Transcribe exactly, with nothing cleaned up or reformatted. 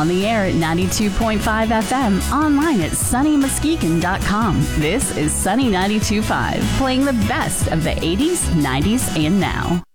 On the air at ninety-two point five F M, online at sunny muskegon dot com. This is Sunny ninety-two point five, playing the best of the eighties, nineties, and now.